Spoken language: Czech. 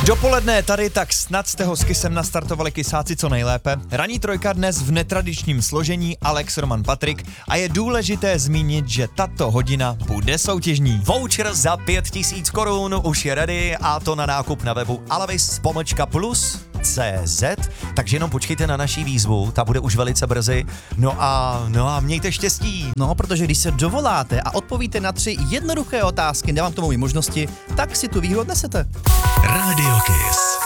Dopoledne tady, tak snad jste ho s Kysem nastartovali kysáci co nejlépe. Ranní trojka dnes v netradičním složení Alex, Roman, Patrik a je důležité zmínit, že tato hodina bude soutěžní. Voucher za 5000 korun už je ready a to na nákup na webu alavis.plus.cz, takže jenom počkejte na naší výzvu, ta bude už velice brzy. No a mějte štěstí. No, protože když se dovoláte a odpovíte na 3 jednoduché otázky, dávám k tomu i možnosti, tak si tu výhru odnesete. Radio Kiss.